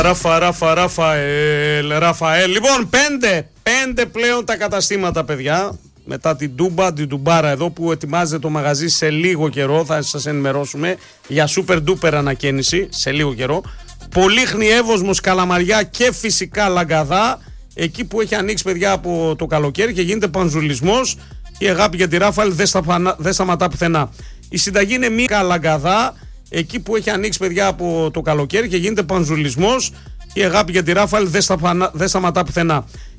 Ραφαέλ. Λοιπόν, πέντε πλέον τα καταστήματα, παιδιά. Μετά την Τουμπάρα εδώ που ετοιμάζεται το μαγαζί σε λίγο καιρό. Θα σας ενημερώσουμε για super duper ανακαίνιση σε λίγο καιρό. Πολύχνη, Εύωσμος, Καλαμαριά και φυσικά Λαγκαδά. Εκεί που έχει ανοίξει, παιδιά, από το καλοκαίρι και γίνεται πανζουλισμός. Η αγάπη για τη Ράφαελ δεν σταματά πουθενά. Η συνταγή είναι μία Λαγκαδά. Εκεί που έχει ανοίξει, παιδιά, από το καλοκαίρι και γίνεται πανζουλισμός. Η αγάπη για τη Ράφαελ δεν σταματά πουθενά.